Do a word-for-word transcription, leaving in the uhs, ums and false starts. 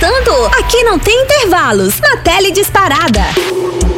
voltando. Aqui não tem intervalos, na tele disparada.